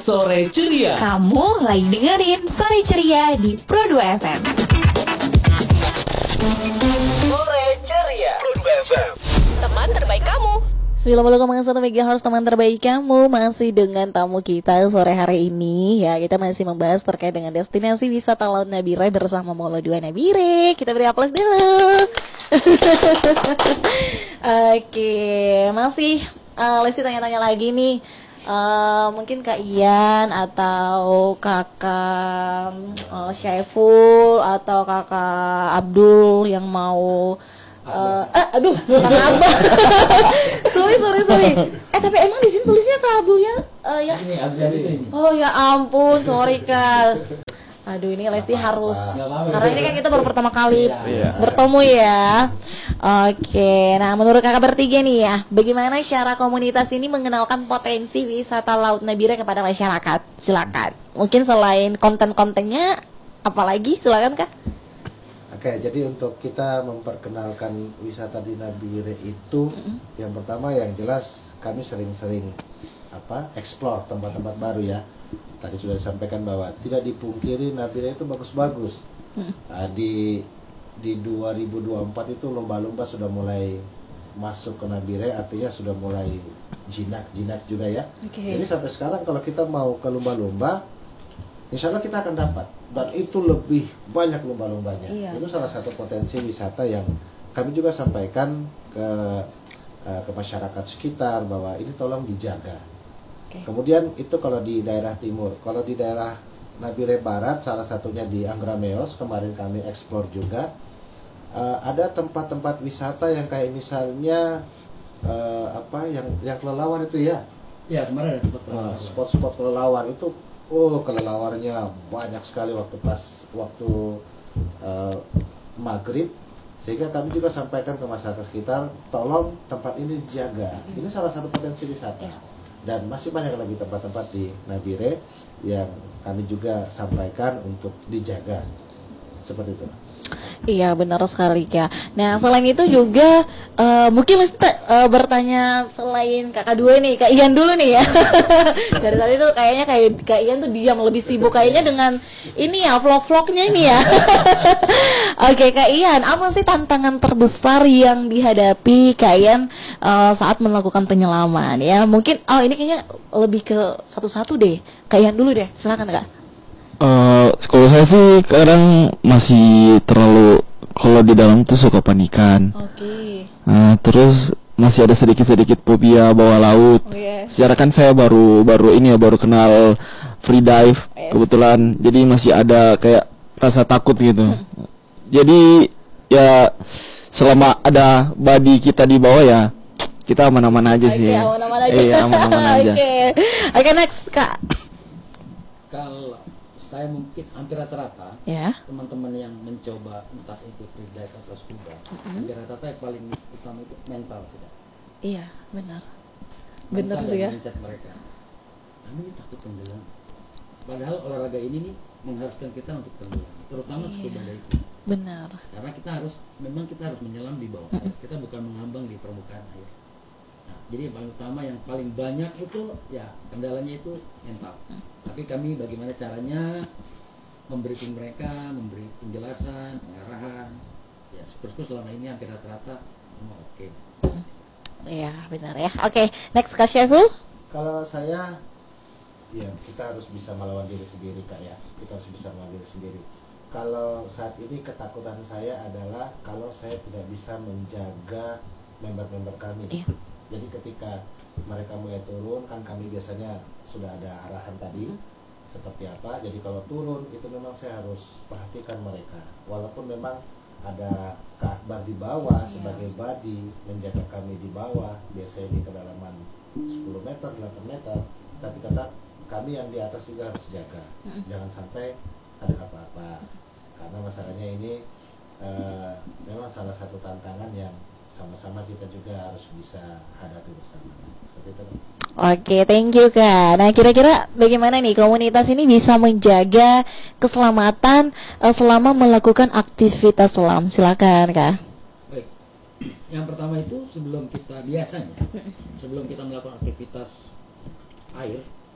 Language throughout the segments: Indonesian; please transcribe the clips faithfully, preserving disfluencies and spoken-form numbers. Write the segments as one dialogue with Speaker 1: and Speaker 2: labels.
Speaker 1: Sore Ceria.
Speaker 2: Kamu lagi dengerin Sore Ceria di Pro dua F M.
Speaker 1: Sore Ceria. Pro dua F M.
Speaker 3: Teman terbaik kamu.
Speaker 2: sembilan puluh koma satu megahertz teman terbaik kamu. Masih dengan tamu kita sore hari ini. Ya, kita masih membahas terkait dengan destinasi wisata Laut Nabire bersama Molo dua Nabire. Kita beri aplaus dulu. Oke, masih uh, Lesti tanya-tanya lagi nih. Uh, mungkin Kak Ian atau Kakak uh, Syaiful atau Kakak Abdul yang mau uh, eh aduh Kak Abah. sorry sorry sorry. Eh tapi emang di sini tulisnya Kak Abdul ya? Uh, ya.
Speaker 4: Ini Abdul ini.
Speaker 2: Oh ya ampun, sorry Kak. Aduh ini Lesti harus karena ini kan kita baru pertama kali
Speaker 4: Iya.
Speaker 2: bertemu ya. Oke, nah menurut kakak bertiga nih ya, bagaimana cara komunitas ini mengenalkan potensi wisata Laut Nabire kepada masyarakat? Silakan. Mungkin selain konten-kontennya, apalagi silakan Kak.
Speaker 5: Oke, jadi untuk kita memperkenalkan wisata di Nabire itu, mm-hmm. yang pertama yang jelas kami sering-sering apa explore tempat-tempat baru ya. Tadi sudah disampaikan bahwa tidak dipungkiri Nabire itu bagus-bagus. Nah, di di dua ribu dua puluh empat itu lomba-lomba sudah mulai masuk ke Nabire, artinya sudah mulai jinak-jinak juga ya. Okay. Jadi sampai sekarang kalau kita mau ke lomba-lomba, insya Allah kita akan dapat. Dan itu lebih banyak lomba-lombanya. Iya. Itu salah satu potensi wisata yang kami juga sampaikan ke ke masyarakat sekitar bahwa ini tolong dijaga. Okay. Kemudian itu kalau di daerah timur, kalau di daerah Nabire Barat, salah satunya di Angrameos, kemarin kami eksplor juga, uh, ada tempat-tempat wisata yang kayak misalnya uh, apa yang yang kelelawar itu ya?
Speaker 4: Ya kemarin ada tempat kelelawar.
Speaker 5: Uh, spot-spot kelelawar itu, oh kelelawarnya banyak sekali waktu pas waktu uh, maghrib, sehingga kami juga sampaikan ke masyarakat sekitar, tolong tempat ini dijaga. Ini salah satu potensi wisata. Dan masih banyak lagi tempat-tempat di Nabire yang kami juga sampaikan untuk dijaga seperti itu.
Speaker 2: Iya benar sekali ya. Nah selain itu juga uh, mungkin Lesti uh, bertanya selain kakak dua nih, Kak Ian dulu nih ya. Dari tadi tuh kayaknya kayak Kak Ian tuh diam, lebih sibuk kayaknya dengan ini ya vlog-vlognya ini ya. Oke Kak Ian, apa sih tantangan terbesar yang dihadapi Kak Ian uh, saat melakukan penyelaman ya? Mungkin oh ini kayaknya lebih ke satu-satu deh. Kak Ian dulu deh, silakan Kak.
Speaker 6: Uh, kalau saya sih kadang masih terlalu, kalau di dalam tuh suka panikan. Oke. Okay. Uh, terus masih ada sedikit-sedikit fobia bawah laut. Oh, yeah. Secara kan saya baru baru ini ya baru kenal free dive yes. kebetulan, jadi masih ada kayak rasa takut gitu. Jadi ya selama ada body kita di bawah ya kita aman-aman aja sih.
Speaker 2: Oke, aman-aman aja.
Speaker 6: Iya, aman-aman aja.
Speaker 2: Oke. Oke, next Kak.
Speaker 4: Kalau saya mungkin hampir rata-rata
Speaker 2: ya.
Speaker 4: Teman-teman yang mencoba entah itu free dive atau scuba, mm-hmm. hampir rata-rata yang paling utama itu mental sudah.
Speaker 2: Iya, benar. Benar sih ya.
Speaker 4: Mindset mereka. Kami takut tenggelam. Padahal olahraga ini nih mengharuskan kita untuk tenggelam, terutama iya. scuba diving.
Speaker 2: Benar.
Speaker 4: Karena kita harus, memang kita harus menyelam di bawah air. Kita bukan mengambang di permukaan air. Nah, jadi yang paling utama, yang paling banyak itu ya kendalanya itu mental. Tapi kami bagaimana caranya memberikan mereka, memberi penjelasan, pengarahan. Ya, syukur-syukur selama ini hampir rata-rata memang oke. Okay.
Speaker 2: Iya, benar ya. Oke, okay. Next Kak Syaiful.
Speaker 5: Kalau saya, ya kita harus bisa melawan diri sendiri Kak ya. Kita harus bisa melawan diri sendiri. Kalau saat ini ketakutan saya adalah kalau saya tidak bisa menjaga member-member kami. Iya. Jadi ketika mereka mulai turun, kan kami biasanya sudah ada arahan tadi seperti apa. Jadi kalau turun itu memang saya harus perhatikan mereka. Walaupun memang ada Kak Akbar di bawah yeah. sebagai body menjaga kami di bawah, biasanya di kedalaman sepuluh meter, delapan meter. Tapi tetap kami yang di atas juga harus jaga. Mm-hmm. Jangan sampai ada apa-apa. Karena masalahnya ini uh, memang salah satu tantangan yang sama-sama kita juga harus bisa hadapi bersama. Seperti itu.
Speaker 2: Oke, thank you Kak. Nah kira-kira bagaimana nih komunitas ini bisa menjaga keselamatan uh, selama melakukan aktivitas selam? Silakan Kak.
Speaker 4: Baik, yang pertama itu sebelum kita biasanya sebelum kita melakukan aktivitas air,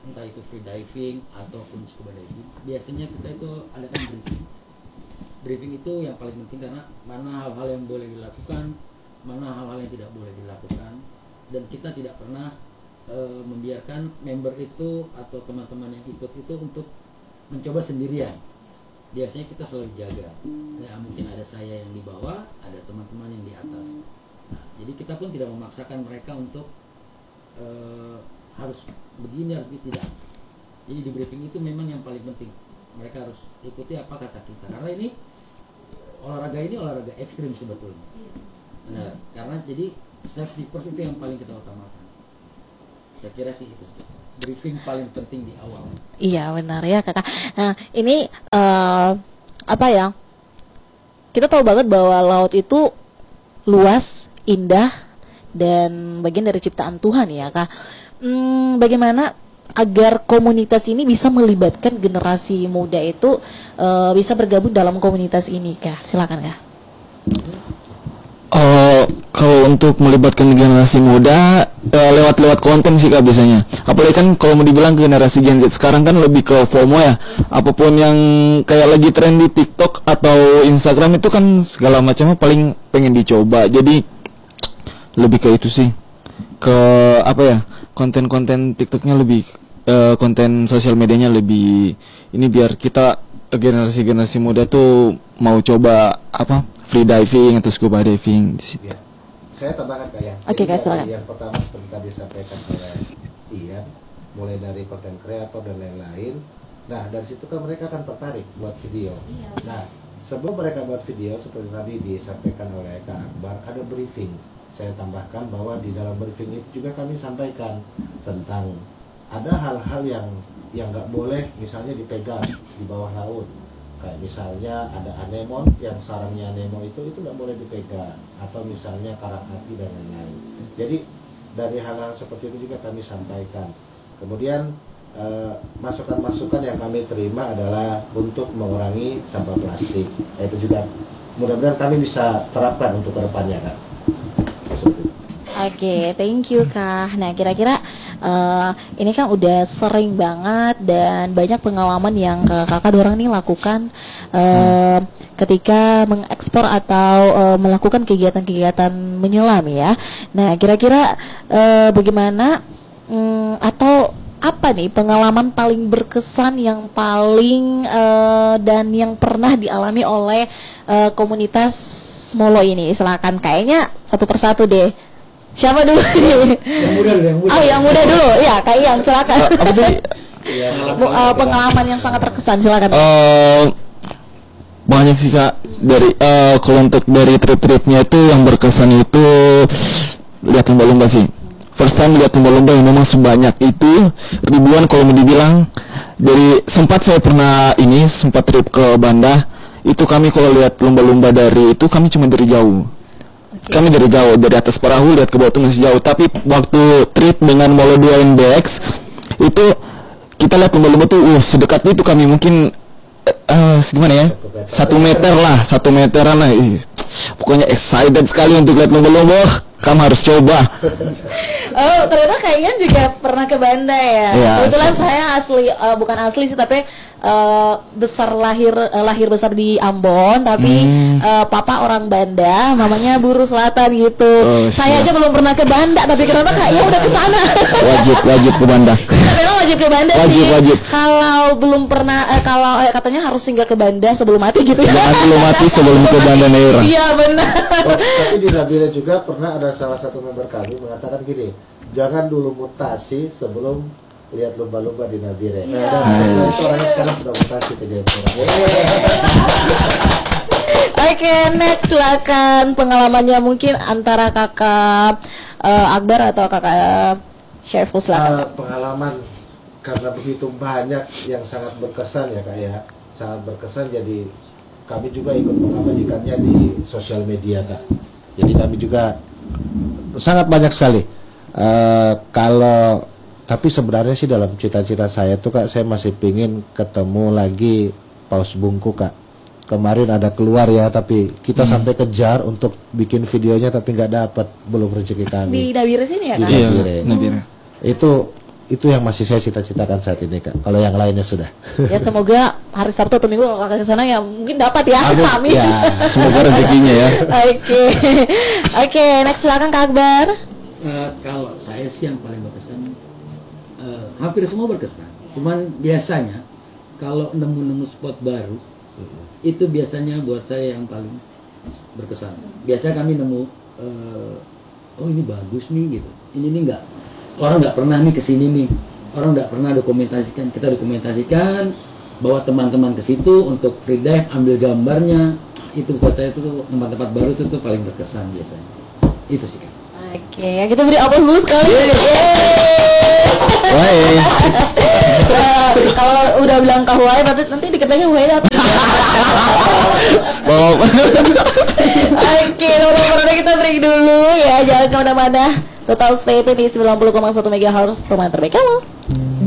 Speaker 4: entah itu free diving ataupun scuba diving, biasanya kita itu adakan briefing. Briefing itu yang paling penting karena mana hal-hal yang boleh dilakukan, mana hal-hal yang tidak boleh dilakukan, dan kita tidak pernah e, membiarkan member itu atau teman-teman yang ikut itu untuk mencoba sendirian. Biasanya kita selalu jaga. Ya, mungkin ada saya yang di bawah, ada teman-teman yang di atas. Nah, jadi kita pun tidak memaksakan mereka untuk e, harus begini, harus begini, tidak. Jadi di briefing itu memang yang paling penting. Mereka harus ikuti apa kata kita. Karena ini olahraga ini olahraga ekstrim sebetulnya. Nah, karena jadi safety first itu yang paling kita utamakan. Saya kira sih itu briefing paling penting di awal.
Speaker 2: Iya benar ya kakak. Nah ini uh, apa ya? Kita tahu banget bahwa laut itu luas, indah, dan bagian dari ciptaan Tuhan ya kak. Hmm, bagaimana agar komunitas ini bisa melibatkan generasi muda itu uh, bisa bergabung dalam komunitas ini kak? Silakan kak.
Speaker 6: Uh, kalau untuk melibatkan generasi muda uh, lewat-lewat konten sih kak biasanya. Apalagi kan kalau mau dibilang generasi Gen Z sekarang kan lebih ke FOMO ya. Apapun yang kayak lagi tren di TikTok atau Instagram itu kan segala macamnya paling pengen dicoba. Jadi lebih ke itu sih. Ke apa ya? Konten-konten TikToknya lebih uh, konten sosial medianya lebih ini biar kita generasi-generasi muda tuh mau coba apa? Free diving atau scuba diving di situ.
Speaker 5: Ya. Saya tambahkan kak ya.
Speaker 2: Oke,
Speaker 5: Jadi
Speaker 2: Kak, silakan.
Speaker 5: Yang pertama seperti tadi disampaikan oleh Ian, mulai dari konten kreator dan lain-lain. Nah dari situ kan mereka akan tertarik buat video. Nah sebelum mereka buat video seperti tadi disampaikan oleh Kak Akbar, ada briefing. Saya tambahkan bahwa di dalam briefing itu juga kami sampaikan tentang ada hal-hal yang yang nggak boleh misalnya dipegang di bawah laut. Kayak misalnya ada anemon yang sarangnya anemon itu itu nggak boleh dipegang, atau misalnya karang api dan lain-lain. Jadi dari hal-hal seperti itu juga kami sampaikan. Kemudian eh, masukan-masukan yang kami terima adalah untuk mengurangi sampah plastik. Nah, itu juga mudah-mudahan kami bisa terapkan untuk kedepannya kak. Seperti itu.
Speaker 2: Oke, thank you kak. Nah kira-kira uh, ini kan udah sering banget dan banyak pengalaman yang kakak dua orang nih lakukan uh, ketika mengekspor atau uh, melakukan kegiatan-kegiatan menyelam ya. Nah kira-kira uh, bagaimana um, atau apa nih pengalaman paling berkesan yang paling uh, dan yang pernah dialami oleh uh, komunitas Molo ini? Silakan, kayaknya satu persatu deh. Siapa dulu?
Speaker 4: Yang muda dulu, yang muda.
Speaker 2: Oh, yang muda dulu. Ya, Kak Ian, silakan.
Speaker 6: Uh, apa tadi?
Speaker 4: Ya,
Speaker 2: Uh, pengalaman yang sangat terkesan, silakan.
Speaker 6: Uh, banyak sih kak. Dari uh, kalau untuk dari trip-tripnya itu yang berkesan itu lihat lumba-lumba sih. First time lihat lumba-lumba yang memang sebanyak itu ribuan kalau mau dibilang. Dari sempat saya pernah ini sempat trip ke Banda. Itu kami kalau lihat lumba-lumba dari itu kami cuma dari jauh. Kami dari jauh, dari atas perahu lihat ke bawah itu masih jauh. Tapi waktu trip dengan Molo dua N B X itu kita lihat lumba-lumba tuh, uh, sedekat itu kami mungkin uh, gimana ya, satu meter lah, satu meteran lah. Ih, pokoknya excited sekali untuk lihat lumba-lumba. Kamu harus coba.
Speaker 2: Oh, ternyata kalian juga pernah ke Banda ya.
Speaker 6: Ya,
Speaker 2: Kebetulan
Speaker 6: so.
Speaker 2: saya asli uh, bukan asli sih tapi uh, besar lahir uh, lahir besar di Ambon, tapi
Speaker 6: Hmm.
Speaker 2: uh, papa orang Banda, mamanya Buru Selatan gitu.
Speaker 6: Oh,
Speaker 2: Saya
Speaker 6: siap.
Speaker 2: aja belum pernah ke Banda, tapi kenapa kayaknya udah ke sana.
Speaker 6: Wajib, wajib ke Banda.
Speaker 2: Memang wajib ke Banda
Speaker 6: Wajib,
Speaker 2: sih.
Speaker 6: wajib.
Speaker 2: Kalau belum pernah eh, kalau eh, katanya harus singgah ke Banda sebelum mati gitu.
Speaker 6: Jangan dulu mati sebelum ke Banda Neira.
Speaker 2: Iya benar.
Speaker 5: Oh, tapi di Nabire juga pernah ada salah satu member kami mengatakan gini, jangan dulu mutasi sebelum lihat lumba-lumba di Nabire.
Speaker 2: Iya.
Speaker 5: Nah, sebenarnya itu orangnya sekarang sudah mutasi ke Jayapura.
Speaker 2: Oke, next silakan pengalamannya mungkin antara kakak eh, Akbar atau kakak uh, Syaiful silakan.
Speaker 5: Uh, pengalaman karena begitu banyak yang sangat berkesan ya kak ya, sangat berkesan, jadi kami juga ikut mengabadikannya di sosial media kak. Jadi kami juga sangat banyak sekali. Uh, kalau tapi sebenarnya sih dalam cita-cita saya tuh kak, saya masih pingin ketemu lagi Paus Bungku kak. Kemarin ada keluar ya, tapi kita hmm. sampai kejar untuk bikin videonya tapi nggak dapat, belum rezeki kami.
Speaker 2: Di Nabire sini ya
Speaker 5: Di
Speaker 2: kan?
Speaker 6: Iya,
Speaker 5: Nabire.
Speaker 6: Nabire.
Speaker 5: Itu itu yang masih saya cita-citakan saat ini Kak. Kalau yang lainnya sudah.
Speaker 2: Ya semoga hari Sabtu atau Minggu kalau kakak kesana ya mungkin dapat ya.
Speaker 5: Amin.
Speaker 2: Amin.
Speaker 5: Ya.
Speaker 6: Semoga rezekinya ya.
Speaker 2: Oke. Oke, next silakan Kak Akbar.
Speaker 4: Eh, kalau saya sih yang paling berkesan, eh, hampir semua berkesan. Cuman biasanya kalau nemu-nemu spot baru, itu biasanya buat saya yang paling berkesan. Biasanya kami nemu, eh, oh ini bagus nih gitu. Ini nih nggak, orang nggak pernah nih kesini nih. Orang nggak pernah dokumentasikan. Kita dokumentasikan, bawa teman-teman ke situ untuk free dive, ambil gambarnya. Itu buat saya itu tuh, tempat-tempat baru itu tuh paling berkesan biasanya. Itu sih kan.
Speaker 2: Oke, kita beri aplaus dulu sekali.
Speaker 6: Wah.
Speaker 2: Nah, kalau udah bilang ke Huawei, berarti nanti dikit lagi Huawei datang.
Speaker 6: Stop.
Speaker 2: Oke, teman-teman kita break dulu ya, jangan kemana-mana. Total stay itu di sembilan puluh koma satu megahertz, teman terbaik kamu.